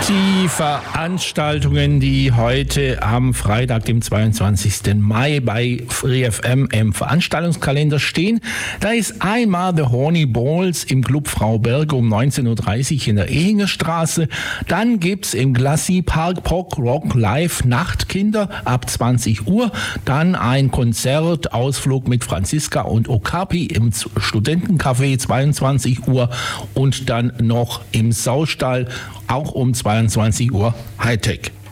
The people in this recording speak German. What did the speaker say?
Die Veranstaltungen, die heute am Freitag, dem 22. Mai bei FreeFM im Veranstaltungskalender stehen, da ist einmal The Horny Balls im Club Frau Berger um 19.30 Uhr in der Ehinger Straße. Dann gibt's im Glacis Park Pop Rock Live Nachtkinder ab 20 Uhr. Dann ein Konzert, Ausflug mit Franziska und Okapi im Studentencafé 22 Uhr und dann noch im Saustall auch um 22 Uhr Hightech.